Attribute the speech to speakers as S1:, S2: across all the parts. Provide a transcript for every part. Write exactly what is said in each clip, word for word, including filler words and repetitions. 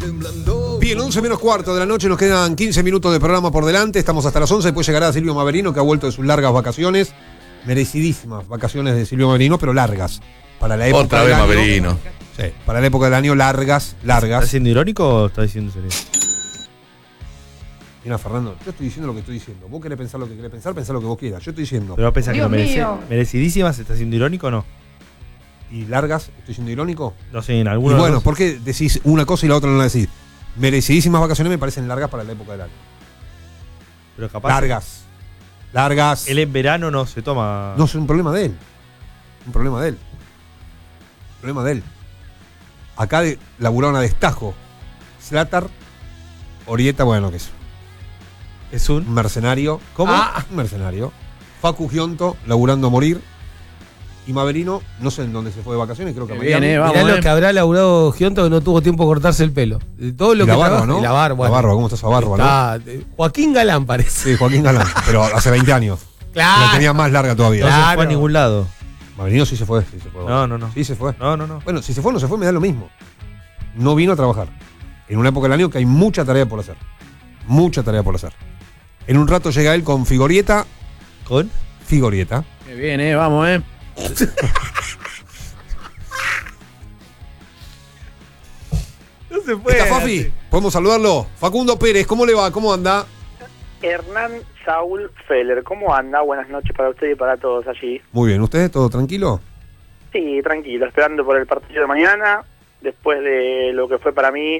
S1: Bien, once menos cuarto de la noche, nos quedan quince minutos de programa por delante, estamos hasta las once, después llegará Silvio Maverino, que ha vuelto de sus largas vacaciones, merecidísimas vacaciones de Silvio Maverino, pero largas, para la época
S2: Otra
S1: del
S2: vez
S1: año.
S2: Maverino.
S1: Sí, para la época del año, largas, largas.
S3: ¿Estás siendo irónico o estás diciendo serio?
S1: Mira, Fernando, yo estoy diciendo lo que estoy diciendo. Vos querés pensar lo que querés pensar, pensar lo que vos quieras. Yo estoy diciendo.
S3: Pero vos pensás que
S4: Dios
S3: no merece,
S4: mío.
S3: merecidísimas, ¿estás siendo irónico o no?
S1: ¿Y largas? ¿Estoy siendo irónico?
S3: No sé, en
S1: Y
S3: algunos.
S1: bueno, ¿por qué decís una cosa y la otra no la decís? Merecidísimas vacaciones me parecen largas para la época del año.
S3: Pero capaz.
S1: Largas. Largas.
S3: Él en verano no se toma.
S1: No, es un problema de él. Un problema de él. Un problema de él. Acá de, laburaron a destajo. Slatar, Orieta, bueno, que es
S3: Es un.
S1: un mercenario.
S3: ¿Cómo?
S1: Ah, un mercenario. Facu Gionto, laburando a morir. Y Maverino, no sé en dónde se fue de vacaciones, creo que a
S5: Bien,
S1: Miami.
S5: eh, vamos,
S6: Mirá
S5: eh.
S6: lo que habrá laburado Gionto que no tuvo tiempo de cortarse el pelo. De todo lo
S1: Y
S6: que
S1: la barba,
S6: trabaja-
S1: ¿no?
S6: y La barba.
S1: La barba, ¿cómo está esa barba, no?
S6: Está- eh, Joaquín Galán parece.
S1: Sí, Joaquín Galán, pero hace veinte años.
S6: Claro.
S1: La tenía más larga todavía.
S3: No se
S6: Claro.
S3: fue a ningún lado.
S1: Maverino sí se fue, sí se fue.
S3: No, no, no.
S1: Sí se fue.
S3: No, no, no.
S1: Bueno, si se fue o no se fue, me da lo mismo. No vino a trabajar. En una época del año que hay mucha tarea por hacer. Mucha tarea por hacer. En un rato llega él con Figorieta.
S3: ¿Con?
S1: Figorieta.
S5: Qué bien, eh, vamos, eh.
S3: No se puede.
S1: ¿Está Fafi? ¿Podemos saludarlo? Facundo Pérez, ¿cómo le va? ¿Cómo anda?
S7: Hernán Saúl Feller, ¿cómo anda? Buenas noches para usted y para todos allí.
S1: Muy bien, ¿usted todo tranquilo?
S7: Sí, tranquilo, esperando por el partido de mañana, después de lo que fue para mí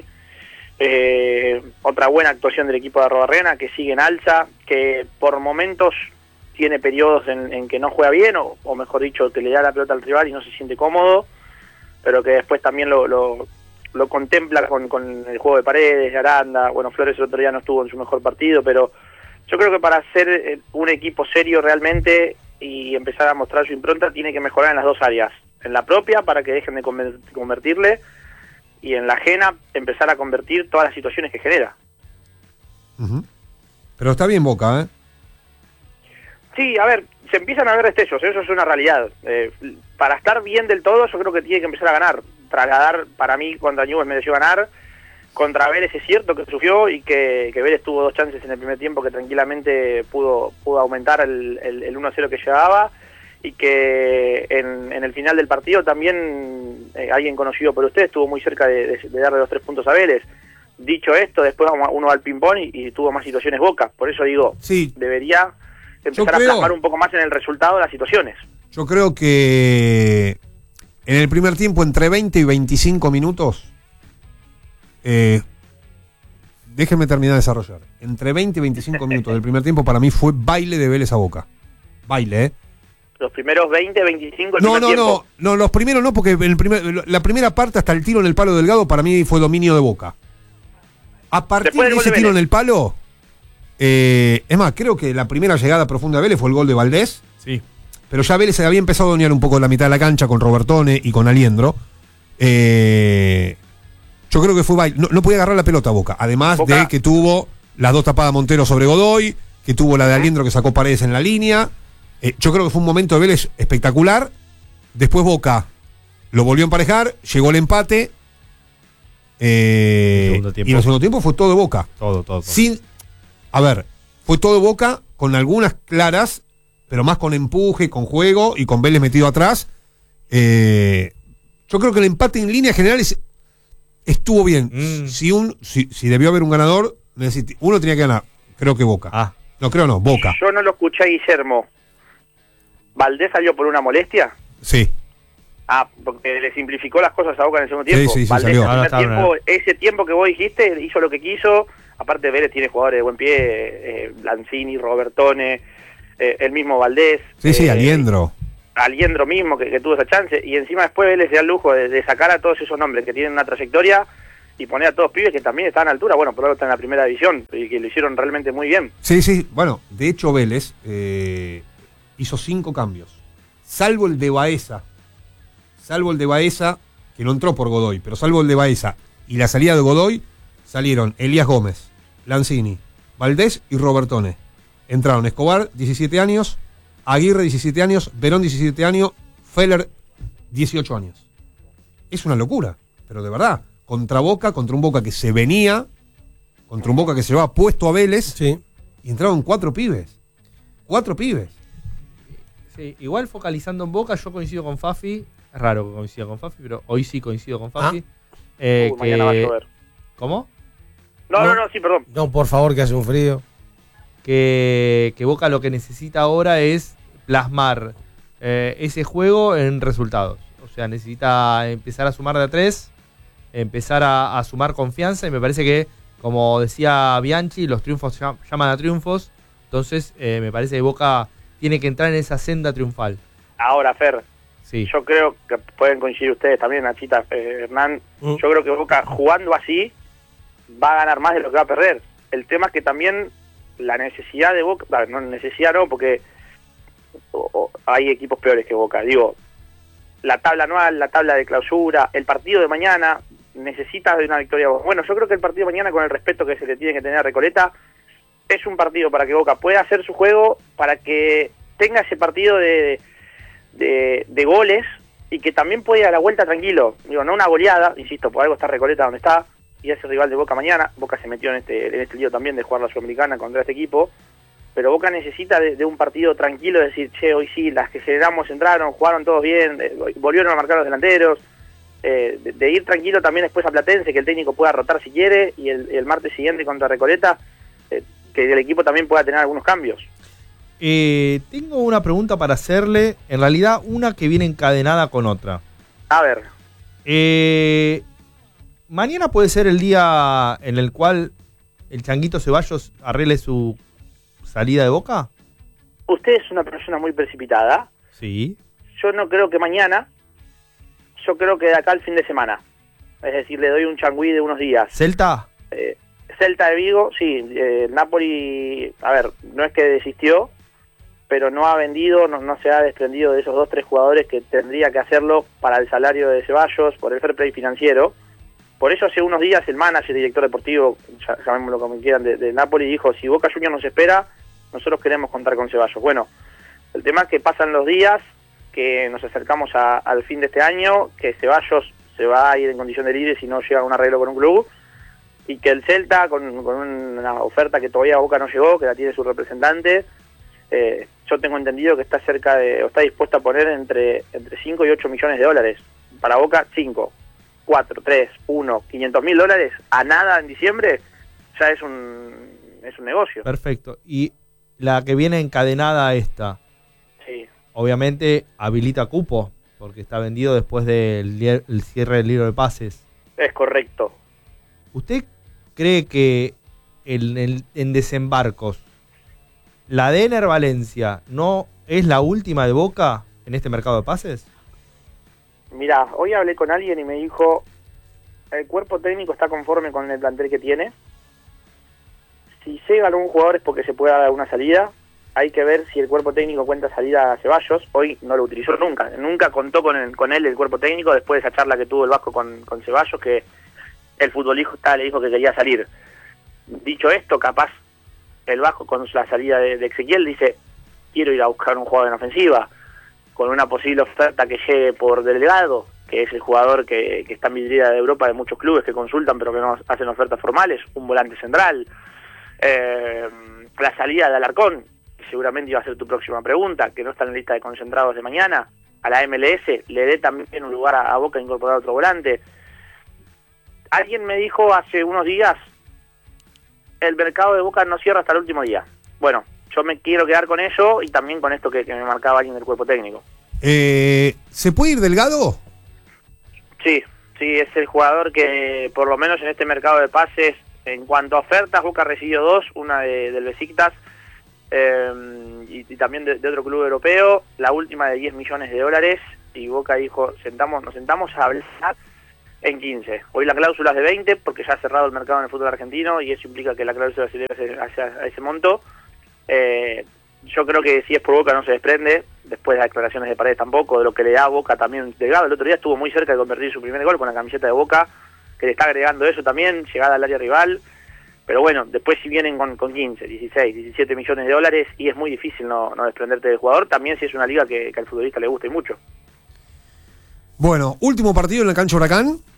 S7: eh, otra buena actuación del equipo de Arrobarrena, que sigue en alza, que por momentos tiene periodos en, en que no juega bien, o, o mejor dicho, que le da la pelota al rival y no se siente cómodo, pero que después también lo, lo, lo contempla con, con el juego de Paredes, de Aranda. Bueno, Flores el otro día no estuvo en su mejor partido, pero yo creo que para ser un equipo serio realmente y empezar a mostrar su impronta, tiene que mejorar en las dos áreas. En la propia, para que dejen de convertirle, y en la ajena, empezar a convertir todas las situaciones que genera.
S1: Uh-huh. Pero está bien Boca, ¿eh?
S7: Sí, a ver, se empiezan a ver destellos, eso es una realidad. Eh, para estar bien del todo, yo creo que tiene que empezar a ganar. Trasladar, para mí, contra Newell's mereció ganar. Contra Vélez es cierto que sufrió y que, que Vélez tuvo dos chances en el primer tiempo que tranquilamente pudo, pudo aumentar el, el, el uno a cero que llevaba, y que en, en el final del partido también eh, alguien conocido por usted estuvo muy cerca de, de, de darle los tres puntos a Vélez. Dicho esto, después uno va al ping-pong y, y tuvo más situaciones Boca. Por eso digo,
S1: Sí.
S7: debería empezar
S1: Yo creo-
S7: a plasmar un poco más en el resultado de las situaciones.
S1: Yo creo que en el primer tiempo, entre veinte y veinticinco minutos, eh, déjenme terminar de desarrollar. Entre veinte y veinticinco minutos del primer tiempo, para mí fue baile de Vélez a Boca. Baile, ¿eh?
S7: Los primeros veinte, veinticinco el
S1: No,
S7: primer
S1: no,
S7: tiempo.
S1: no, no, los primeros no, porque el primer, la primera parte hasta el tiro en el palo Delgado para mí fue dominio de Boca. A partir
S7: Después
S1: de
S7: del gol
S1: ese
S7: de
S1: tiro en
S7: Vélez.
S1: el palo, eh, es más, creo que la primera llegada profunda de Vélez fue el gol de Valdés,
S3: Sí.
S1: pero ya Vélez se había empezado a dominar un poco la mitad de la cancha con Robertone y con Aliendro. Eh, yo creo que fue baile. No, no podía agarrar la pelota a Boca, además
S7: Boca-
S1: de que tuvo las dos tapadas Montero sobre Godoy, que tuvo la de Aliendro que sacó Paredes en la línea. Eh, yo creo que fue un momento de Vélez espectacular. Después Boca lo volvió a emparejar, llegó el empate. eh,
S3: El segundo tiempo.
S1: y en el segundo tiempo fue todo de Boca.
S3: Todo, todo. todo.
S1: Sin, a ver, fue todo de Boca con algunas claras, pero más con empuje, con juego y con Vélez metido atrás. Eh, yo creo que el empate en líneas generales estuvo bien.
S3: Mm.
S1: Si, un, si, si debió haber un ganador, necesiti- uno tenía que ganar. Creo que Boca.
S3: Ah,
S1: No, creo no, Boca.
S7: Yo no lo escuché a Guillermo. ¿Valdés salió por una molestia?
S1: Sí.
S7: Ah, porque le simplificó las cosas a Boca en el segundo tiempo.
S1: Sí, sí, sí,
S7: Valdés
S1: salió.
S7: en el
S3: Ahora
S7: primer
S3: está
S7: tiempo,
S3: una-
S7: ese tiempo que vos dijiste, hizo lo que quiso. Aparte Vélez tiene jugadores de buen pie, eh, Lanzini, Robertone, eh, el mismo Valdés.
S1: Sí, sí,
S7: eh,
S1: Aliendro.
S7: Aliendro mismo, que, que tuvo esa chance. Y encima después Vélez se da el lujo de, de sacar a todos esos nombres que tienen una trayectoria y poner a todos pibes que también están a altura. Bueno, por algo están en la primera división y que lo hicieron realmente muy bien.
S1: Sí, sí. Bueno, de hecho Vélez eh, hizo cinco cambios. Salvo el de Baeza. Salvo el de Baeza, que no entró por Godoy, pero salvo el de Baeza y la salida de Godoy, salieron Elías Gómez, Lanzini, Valdés y Robertone. Entraron Escobar, diecisiete años, Aguirre, diecisiete años, Verón, diecisiete años, Feller, dieciocho años. Es una locura, pero de verdad. contra Boca, contra un Boca que se venía, contra un Boca que se va puesto a Vélez,
S6: Sí.
S1: y entraron cuatro pibes. Cuatro pibes.
S3: Sí, igual focalizando en Boca, yo coincido con Fafi. Es raro que coincida con Fafi, pero hoy sí coincido con Fafi. Eh,
S7: Uh, mañana va a
S3: que...
S7: llover.
S3: ¿Cómo?
S7: No,
S6: No.
S7: no, no, sí, perdón.
S6: No, por favor, que hace un frío.
S3: Que, que Boca lo que necesita ahora es plasmar eh, ese juego en resultados. O sea, necesita empezar a sumar de a tres, empezar a, a sumar confianza, y me parece que, como decía Bianchi, los triunfos llam- llaman a triunfos. Entonces, eh, me parece que Boca tiene que entrar en esa senda triunfal.
S7: Ahora, Fer,
S3: Sí.
S7: yo creo que pueden coincidir ustedes también, Nachita, eh, Hernán.
S6: Mm.
S7: Yo creo que Boca, jugando así, va a ganar más de lo que va a perder. El tema es que también la necesidad de Boca, ah, no necesidad no, porque o- o hay equipos peores que Boca. Digo, la tabla anual, la tabla de clausura, el partido de mañana necesita de una victoria. Bueno, yo creo que el partido de mañana, con el respeto que se le tiene que tener a Recoleta, es un partido para que Boca pueda hacer su juego, para que tenga ese partido de, de, de goles, y que también pueda ir a la vuelta tranquilo. Digo, no una goleada, insisto, por algo está Recoleta donde está, y es el rival de Boca mañana. Boca se metió en este, en este lío también de jugar la Sudamericana contra este equipo, pero Boca necesita de, de un partido tranquilo, decir, che, hoy sí, las que generamos entraron, jugaron todos bien, eh, volvieron a marcar los delanteros, eh, de, de ir tranquilo también después a Platense, que el técnico pueda rotar si quiere, y el, el martes siguiente contra Recoleta, eh, que el equipo también pueda tener algunos cambios.
S3: Eh, tengo una pregunta para hacerle, en realidad una que viene encadenada con otra.
S7: A ver,
S3: Eh, mañana puede ser el día en el cual el Changuito Ceballos arregle su salida de Boca.
S7: usted es una persona muy precipitada.
S3: Sí.
S7: Yo no creo que mañana, yo creo que de acá al fin de semana. Es decir, le doy un changüí de unos días.
S3: Celta.
S7: Eh, Celta de Vigo, sí, eh, Napoli, a ver, no es que desistió, pero no ha vendido, no, no se ha desprendido de esos dos, tres jugadores que tendría que hacerlo para el salario de Ceballos, por el fair play financiero. Por eso hace unos días el manager, el director deportivo, ya- llamémoslo como quieran, de, de Napoli, dijo, si Boca Juniors nos espera, nosotros queremos contar con Ceballos. Bueno, el tema es que pasan los días, que nos acercamos a- al fin de este año, que Ceballos se va a ir en condición de libre si no llega a un arreglo con un club, y que el Celta, con, con una oferta que todavía Boca no llegó, que la tiene su representante, eh, yo tengo entendido que está cerca de, o está dispuesto a poner entre entre cinco y ocho millones de dólares. Para Boca, cinco, cuatro, tres, uno, quinientos mil dólares a nada en diciembre, ya es un es un negocio.
S3: Perfecto. Y la que viene encadenada a esta,
S7: Sí.
S3: obviamente habilita cupo, porque está vendido después del lier- el cierre del libro de pases.
S7: Es correcto.
S3: ¿Usted cree que el, el- en desembarcos la de Ener Valencia no es la última de Boca en este mercado de pases?
S7: Mira, hoy hablé con alguien y me dijo, el cuerpo técnico está conforme con el plantel que tiene. Si se ganó un jugador es porque se puede dar alguna salida. Hay que ver si el cuerpo técnico cuenta salida a Ceballos. Hoy no lo utilizó nunca. Nunca contó con, el- con él el cuerpo técnico después de esa charla que tuvo el Vasco con, con Ceballos, que el futbolista le dijo que quería salir. Dicho esto, capaz el Vasco con la salida de, de Ezequiel dice, quiero ir a buscar un jugador en ofensiva, con una posible oferta que llegue por Delgado, que es el jugador que, que está en vidriera de Europa de muchos clubes que consultan pero que no hacen ofertas formales, un volante central. Eh, la salida de Alarcón, que seguramente iba a ser tu próxima pregunta, que no está en la lista de concentrados de mañana, a la M L S, le dé también un lugar a, a Boca a incorporar otro volante. Alguien me dijo hace unos días, el mercado de Boca no cierra hasta el último día. Bueno, yo me quiero quedar con eso y también con esto que, que me marcaba alguien del cuerpo técnico.
S1: Eh, ¿Se puede ir Delgado?
S7: Sí, sí, es el jugador que por lo menos en este mercado de pases, en cuanto a ofertas, Boca recibió dos, una de, del Besiktas eh, y, y también de, de otro club europeo, la última de diez millones de dólares, y Boca dijo, sentamos, nos sentamos a hablar en quince. Hoy la cláusula es de veinte porque ya ha cerrado el mercado en el fútbol argentino y eso implica que la cláusula se debe hacia a ese monto. Eh, yo creo que si es por Boca no se desprende, después de las declaraciones de Paredes tampoco, de lo que le da a Boca también Delgado. El otro día estuvo muy cerca de convertir su primer gol con la camiseta de Boca, que le está agregando eso también, llegada al área rival. Pero bueno, después si vienen con, con quince, dieciséis, diecisiete millones de dólares y es muy difícil no, no desprenderte del jugador, también si es una liga que, que al futbolista le guste mucho.
S1: Bueno, último partido en la cancha Huracán.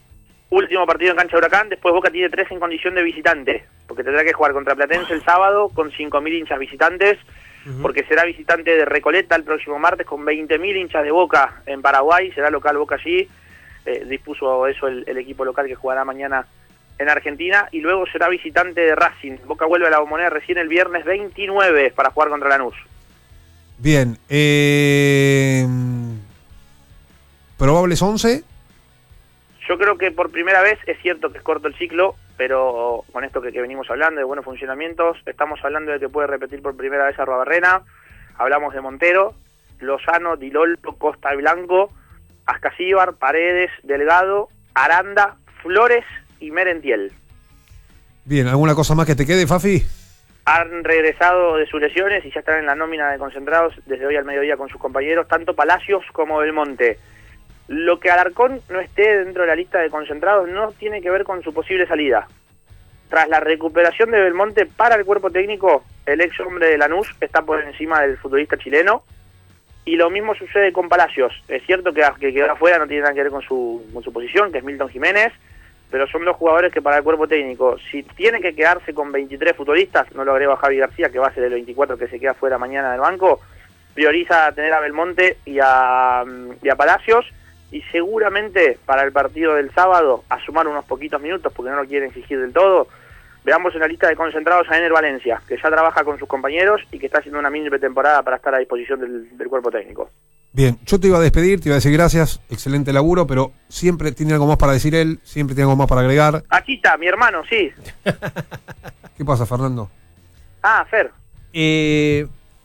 S7: último partido en cancha de Huracán, después Boca tiene tres en condición de visitante, porque tendrá que jugar contra Platense el sábado con cinco mil hinchas visitantes, uh-huh. porque será visitante de Recoleta el próximo martes con veinte mil hinchas de Boca en Paraguay, será local Boca allí, eh, dispuso eso el, el equipo local que jugará mañana en Argentina, y luego será visitante de Racing. Boca vuelve a la Bombonera recién el viernes veintinueve para jugar contra Lanús.
S1: Bien, eh, ¿probables once?
S7: Yo creo que por primera vez, es cierto que es corto el ciclo, pero con esto que, que venimos hablando de buenos funcionamientos, estamos hablando de que puede repetir por primera vez Arruabarrena, hablamos de Montero, Lozano, Dilolto, Costa y Blanco, Ascasíbar, Paredes, Delgado, Aranda, Flores y Merentiel.
S1: Bien, ¿alguna cosa más que te quede, Fafi?
S7: Han regresado de sus lesiones y ya están en la nómina de concentrados desde hoy al mediodía con sus compañeros, tanto Palacios como Belmonte. Lo que Alarcón no esté dentro de la lista de concentrados no tiene que ver con su posible salida. Tras la recuperación de Belmonte para el cuerpo técnico, el ex hombre de Lanús está por encima del futbolista chileno, y lo mismo sucede con Palacios. Es cierto que, que quedó afuera, no tiene nada que ver con su, con su posición, que es Milton Jiménez, pero son dos jugadores que para el cuerpo técnico, si tiene que quedarse con veintitrés futbolistas, no lo agrego a Javi García, que va a ser el veinticuatro que se queda fuera mañana del banco, prioriza tener a Belmonte y a, y a Palacios, y seguramente para el partido del sábado, a sumar unos poquitos minutos, porque no lo quieren exigir del todo, veamos en la lista de concentrados a Ener Valencia, que ya trabaja con sus compañeros y que está haciendo una mini pretemporada para estar a disposición del, del cuerpo técnico.
S1: Bien, yo te iba a despedir, te iba a decir gracias, excelente laburo, pero siempre tiene algo más para decir él, siempre tiene algo más para agregar.
S7: Aquí está, mi hermano, sí.
S1: ¿Qué pasa, Fernando?
S7: Ah, Fer.
S3: Eh,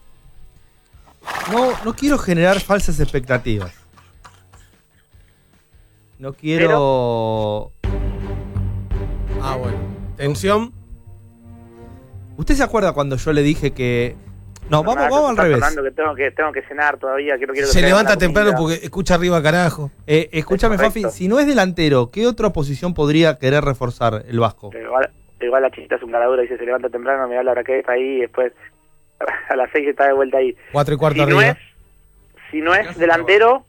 S3: no, no quiero generar falsas expectativas. No quiero...
S6: Ah, bueno. Tensión.
S3: ¿Usted se acuerda cuando yo le dije que... No, vamos,
S7: Fernando,
S3: vamos al
S7: está
S3: revés.
S7: sonando que tengo que tengo que cenar todavía, que no quiero que
S6: Se
S7: traigan
S6: levanta
S7: la
S6: temprano
S7: comida.
S6: porque escucha arriba, carajo.
S3: Eh, escúchame,
S7: Es correcto.
S3: Fafi, si no es delantero, ¿qué otra posición podría querer reforzar el Vasco?
S7: Pero igual, igual la chiquita es un caradura y dice se levanta temprano, me da la hora que está ahí y después a las seis está de vuelta ahí.
S6: Cuatro y cuarto
S7: Si no
S6: arriba.
S7: es, si no es delantero,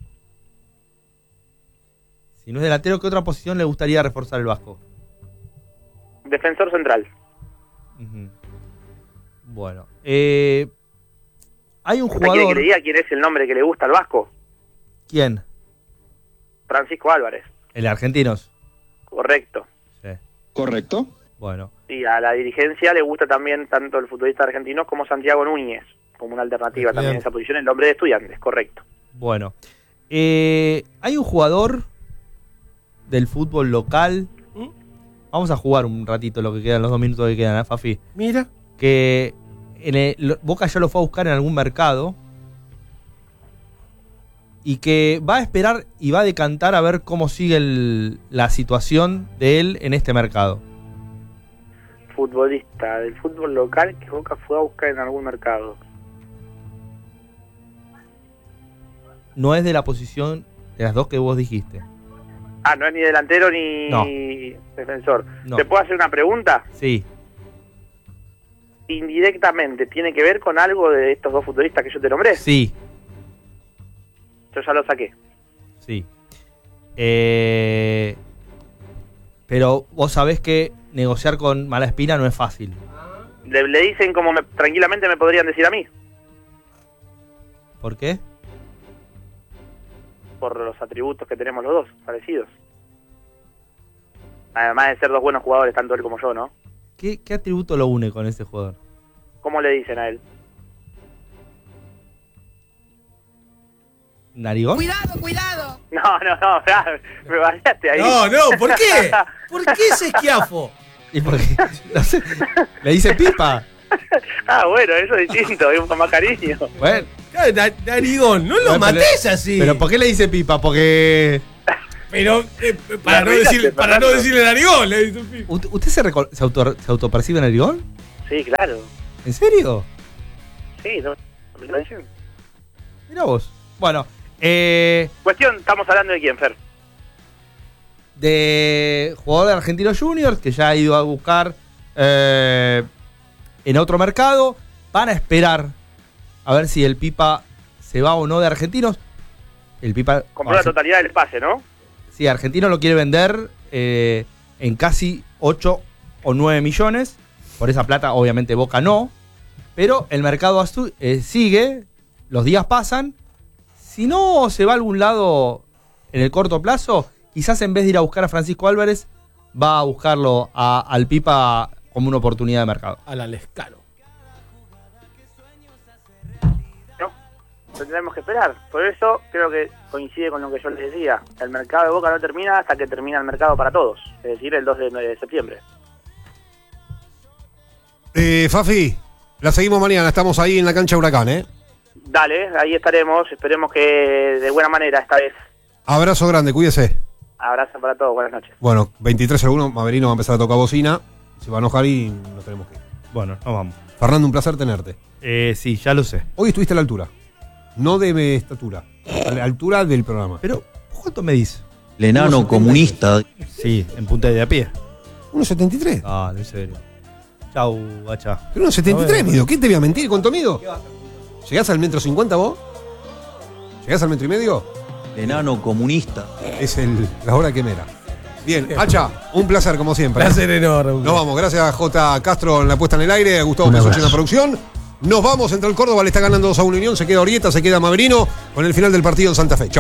S3: Si no es delantero, ¿qué otra posición le gustaría reforzar el Vasco?
S7: defensor central.
S3: Ujú. Bueno, eh, hay un
S7: ¿Usted quiere que
S3: jugador...
S7: le diga quién es el nombre que le gusta al Vasco?
S3: ¿Quién?
S7: Francisco Álvarez.
S3: El de Argentinos.
S7: Correcto.
S3: Sí.
S2: Correcto.
S3: Bueno,
S7: Y a la dirigencia le gusta también tanto el futbolista argentino como Santiago Núñez, como una alternativa también en esa posición, el hombre de Estudiantes, correcto.
S3: bueno. Eh, hay un jugador del fútbol local.
S6: ¿Mm?
S3: Vamos a jugar un ratito lo que quedan, los dos minutos que quedan, ¿eh, Fafi?
S6: Mira.
S3: Que en el- lo- Boca ya lo fue a buscar en algún mercado y que va a esperar y va a decantar a ver cómo sigue el- la situación de él en este mercado.
S7: Futbolista del fútbol local que Boca fue a buscar en algún mercado.
S3: No es de la posición de las dos que vos dijiste.
S7: Ah, no es ni delantero ni
S3: No.
S7: defensor.
S3: No.
S7: ¿Te puedo hacer una pregunta?
S3: Sí,
S7: Indirectamente, ¿tiene que ver con algo de estos dos futbolistas que yo te nombré?
S3: sí,
S7: Yo ya lo saqué.
S3: sí. Eh, pero vos sabés que negociar con Malaspina no es fácil.
S7: Le, le dicen como me- tranquilamente me podrían decir a mí,
S3: ¿Por qué?
S7: por los atributos que tenemos los dos, parecidos. Además de ser dos buenos jugadores, tanto él como yo, ¿no?
S3: ¿Qué, qué atributo lo une con ese jugador?
S7: ¿Cómo le dicen a él?
S3: ¿Narigón?
S4: Cuidado, cuidado.
S7: No, no, no, ya, me variaste ahí.
S6: No, no, ¿por qué? ¿Por qué ese esquiafo?
S3: ¿Y por qué? No sé. Le dice pipa.
S7: Ah, bueno, eso es distinto, es con más cariño.
S3: Bueno,
S6: Claro, na- narigón, no lo
S3: Bueno,
S6: mates
S3: pero-
S6: así.
S3: pero ¿por qué le dice pipa? Porque...
S6: Pero, eh, para,
S7: La
S6: no
S7: arruinaste,
S6: decirle, para no
S7: Fernando.
S6: decirle narigón, le dice un pibe.
S3: ¿Usted usted se, reco- se, auto, se autopercibe narigón?
S7: Sí, claro.
S3: ¿En serio?
S7: Sí, no. ¿me lo dicen?
S3: Mira vos. Bueno, eh,
S7: Cuestión, estamos hablando de quién, Fer.
S3: de jugador de Argentinos Juniors que ya ha ido a buscar eh, en otro mercado. Van a esperar a ver si el Pipa se va o no de Argentinos. El Pipa...
S7: Compró la totalidad del pase, ¿no?
S3: Sí, Argentino lo quiere vender eh, en casi ocho o nueve millones. Por esa plata, obviamente, Boca no. Pero el mercado astu- eh, sigue, los días pasan. Si no se va a algún lado en el corto plazo, quizás en vez de ir a buscar a Francisco Álvarez, va a buscarlo a, al Pipa como una oportunidad de mercado.
S6: A la Lescano.
S7: No, tendremos que esperar. Por eso creo que coincide con lo que yo les decía. El mercado de Boca no termina hasta que termina el mercado para todos. Es decir, el dos de septiembre.
S1: Eh, Fafi, la seguimos mañana. Estamos ahí en la cancha Huracán, ¿eh?
S7: Dale, ahí estaremos. Esperemos que de buena manera esta vez.
S1: Abrazo grande, cuídese.
S7: Abrazo para todos. Buenas noches.
S1: Bueno, veintitrés a uno, Maverino va a empezar a tocar bocina. Se va a enojar y nos tenemos que ir.
S3: Bueno, nos vamos.
S1: Fernando, un placer tenerte.
S3: Eh, sí, ya lo sé.
S1: Hoy estuviste a la altura. No de estatura. A la altura del programa.
S3: Pero, ¿cuánto me dice?
S2: El enano comunista.
S3: Sí, en punta de a pie.
S1: uno setenta y tres.
S3: Dale, en serio. Chau, gacha.
S1: Pero uno setenta y tres, mido. ¿Qué te voy a mentir? ¿Cuánto mido? ¿Llegás al metro cincuenta vos? ¿Llegás al metro y medio?
S2: El enano comunista.
S1: Es el, la hora que mera. Bien, Hacha, un placer como siempre.
S6: Placer enorme.
S1: Nos vamos, gracias a J. Castro en la puesta en el aire, a Gustavo
S2: Un
S1: Pesoche en la
S2: abrazo.
S1: producción. Nos vamos, entre el Córdoba le está ganando dos a uno Unión, se queda Orieta, se queda Maverino con el final del partido en Santa Fe. Chau.